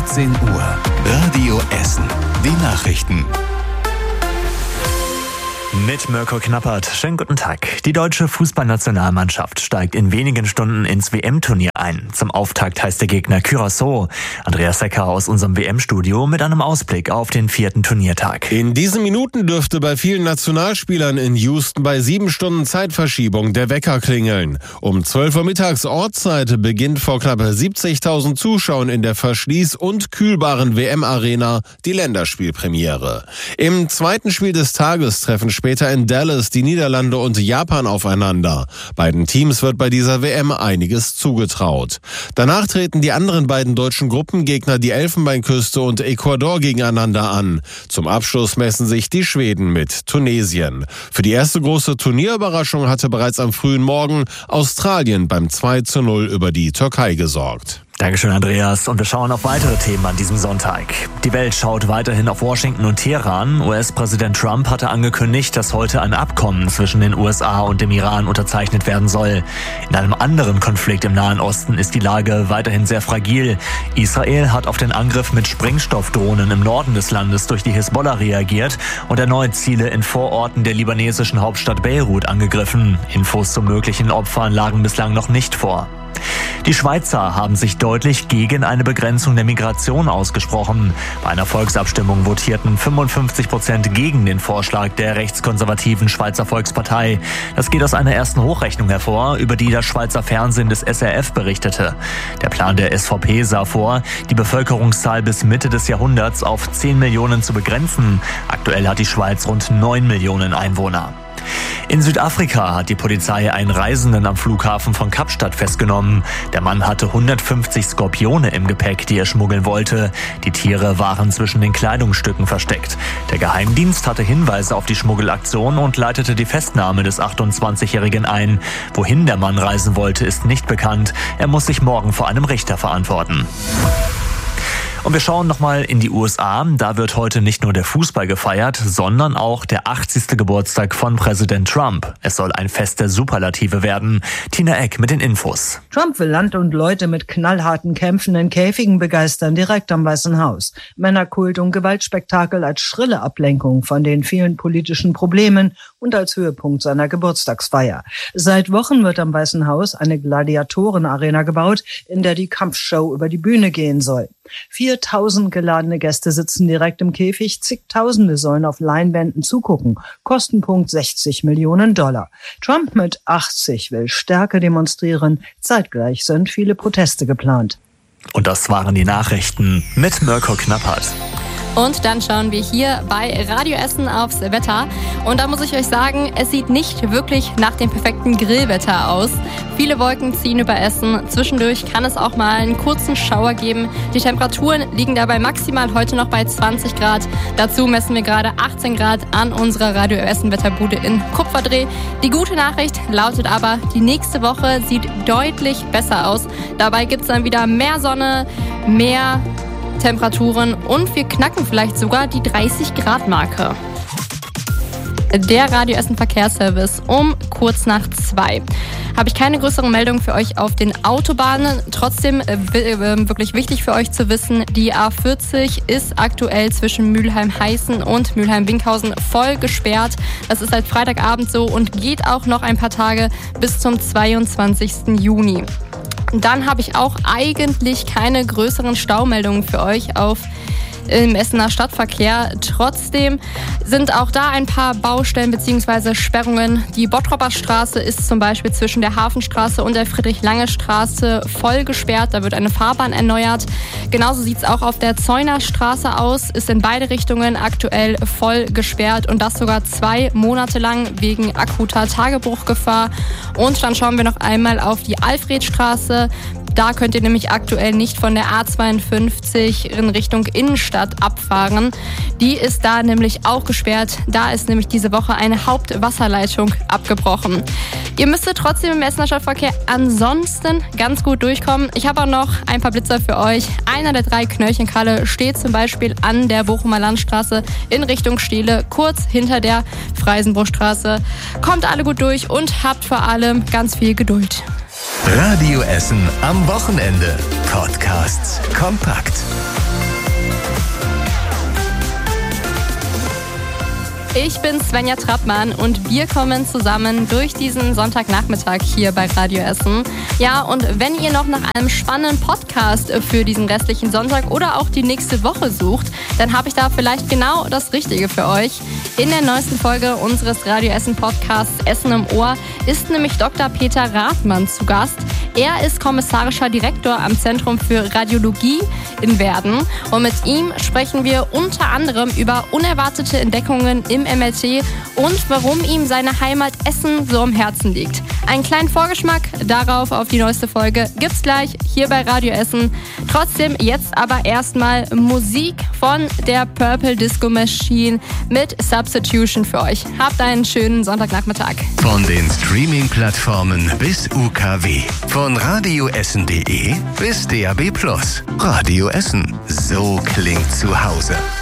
17 Uhr. Radio Essen. Die Nachrichten. Mit Mirko Knappert. Schönen guten Tag. Die deutsche Fußballnationalmannschaft steigt in wenigen Stunden ins WM-Turnier ein. Zum Auftakt heißt der Gegner Curaçao. Andreas Secker aus unserem WM-Studio mit einem Ausblick auf den 4. Turniertag. In diesen Minuten dürfte bei vielen Nationalspielern in Houston bei 7 Stunden Zeitverschiebung der Wecker klingeln. Um 12 Uhr mittags Ortszeit beginnt vor knapp 70.000 Zuschauern in der verschließ- und kühlbaren WM-Arena die Länderspielpremiere. Im zweiten Spiel des Tages treffen später in Dallas die Niederlande und Japan aufeinander. Beiden Teams wird bei dieser WM einiges zugetraut. Danach treten die anderen beiden deutschen Gruppengegner, die Elfenbeinküste und Ecuador, gegeneinander an. Zum Abschluss messen sich die Schweden mit Tunesien. Für die erste große Turnierüberraschung hatte bereits am frühen Morgen Australien beim 2:0 über die Türkei gesorgt. Dankeschön, Andreas. Und wir schauen auf weitere Themen an diesem Sonntag. Die Welt schaut weiterhin auf Washington und Teheran. US-Präsident Trump hatte angekündigt, dass heute ein Abkommen zwischen den USA und dem Iran unterzeichnet werden soll. In einem anderen Konflikt im Nahen Osten ist die Lage weiterhin sehr fragil. Israel hat auf den Angriff mit Sprengstoffdrohnen im Norden des Landes durch die Hisbollah reagiert und erneut Ziele in Vororten der libanesischen Hauptstadt Beirut angegriffen. Infos zu möglichen Opfern lagen bislang noch nicht vor. Die Schweizer haben sich deutlich gegen eine Begrenzung der Migration ausgesprochen. Bei einer Volksabstimmung votierten 55% gegen den Vorschlag der rechtskonservativen Schweizer Volkspartei. Das geht aus einer ersten Hochrechnung hervor, über die das Schweizer Fernsehen des SRF berichtete. Der Plan der SVP sah vor, die Bevölkerungszahl bis Mitte des Jahrhunderts auf 10 Millionen zu begrenzen. Aktuell hat die Schweiz rund 9 Millionen Einwohner. In Südafrika hat die Polizei einen Reisenden am Flughafen von Kapstadt festgenommen. Der Mann hatte 150 Skorpione im Gepäck, die er schmuggeln wollte. Die Tiere waren zwischen den Kleidungsstücken versteckt. Der Geheimdienst hatte Hinweise auf die Schmuggelaktion und leitete die Festnahme des 28-Jährigen ein. Wohin der Mann reisen wollte, ist nicht bekannt. Er muss sich morgen vor einem Richter verantworten. Und wir schauen nochmal in die USA. Da wird heute nicht nur der Fußball gefeiert, sondern auch der 80. Geburtstag von Präsident Trump. Es soll ein Fest der Superlative werden. Tina Eck mit den Infos. Trump will Land und Leute mit knallharten Kämpfen in Käfigen begeistern, direkt am Weißen Haus. Männerkult und Gewaltspektakel als schrille Ablenkung von den vielen politischen Problemen und als Höhepunkt seiner Geburtstagsfeier. Seit Wochen wird am Weißen Haus eine Gladiatorenarena gebaut, in der die Kampfshow über die Bühne gehen soll. 4.000 geladene Gäste sitzen direkt im Käfig, zigtausende sollen auf Leinwänden zugucken. Kostenpunkt $60 Millionen. Trump mit 80 will Stärke demonstrieren. Zeitgleich sind viele Proteste geplant. Und das waren die Nachrichten mit Mirko Knappert. Und dann schauen wir hier bei Radio Essen aufs Wetter. Und da muss ich euch sagen, es sieht nicht wirklich nach dem perfekten Grillwetter aus. Viele Wolken ziehen über Essen. Zwischendurch kann es auch mal einen kurzen Schauer geben. Die Temperaturen liegen dabei maximal heute noch bei 20 Grad. Dazu messen wir gerade 18 Grad an unserer Radio Essen Wetterbude in Kupferdreh. Die gute Nachricht lautet aber, die nächste Woche sieht deutlich besser aus. Dabei gibt es dann wieder mehr Sonne, mehr Temperaturen und wir knacken vielleicht sogar die 30-Grad-Marke. Der Radio Essen Verkehrsservice um kurz nach 2. Habe ich keine größeren Meldungen für euch auf den Autobahnen. Trotzdem wirklich wichtig für euch zu wissen, die A40 ist aktuell zwischen Mülheim-Heißen und Mülheim-Winkhausen voll gesperrt. Das ist seit Freitagabend so und geht auch noch ein paar Tage bis zum 22. Juni. Dann habe ich auch eigentlich keine größeren Staumeldungen für euch im Essener Stadtverkehr. Trotzdem sind auch da ein paar Baustellen bzw. Sperrungen. Die Bottroper Straße ist zum Beispiel zwischen der Hafenstraße und der Friedrich-Lange-Straße voll gesperrt. Da wird eine Fahrbahn erneuert. Genauso sieht es auch auf der Zeuner Straße aus. Ist in beide Richtungen aktuell voll gesperrt und das sogar 2 Monate lang wegen akuter Tagebruchgefahr. Und dann schauen wir noch einmal auf die Alfredstraße. Da könnt ihr nämlich aktuell nicht von der A52 in Richtung Innenstadt abfahren. Die ist da nämlich auch gesperrt. Da ist nämlich diese Woche eine Hauptwasserleitung abgebrochen. Ihr müsstet trotzdem im Essener Stadtverkehr ansonsten ganz gut durchkommen. Ich habe auch noch ein paar Blitzer für euch. Einer der 3 Knöllchenkalle steht zum Beispiel an der Bochumer Landstraße in Richtung Steele, kurz hinter der Freisenbruchstraße. Kommt alle gut durch und habt vor allem ganz viel Geduld. Radio Essen am Wochenende. Podcasts kompakt. Ich bin Svenja Trappmann und wir kommen zusammen durch diesen Sonntagnachmittag hier bei Radio Essen. Ja, und wenn ihr noch nach einem spannenden Podcast für diesen restlichen Sonntag oder auch die nächste Woche sucht, dann habe ich da vielleicht genau das Richtige für euch. In der neuesten Folge unseres Radio Essen Podcasts Essen im Ohr ist nämlich Dr. Peter Rathmann zu Gast. Er ist kommissarischer Direktor am Zentrum für Radiologie in Werden und mit ihm sprechen wir unter anderem über unerwartete Entdeckungen im MRT und warum ihm seine Heimat Essen so am Herzen liegt. Einen kleinen Vorgeschmack darauf auf die neueste Folge gibt's gleich hier bei Radio Essen. Trotzdem jetzt aber erstmal Musik von der Purple Disco Machine mit Substitution für euch. Habt einen schönen Sonntagnachmittag. Von den Streaming-Plattformen bis UKW. Von radioessen.de bis DAB+. Radio Essen. So klingt zu Hause.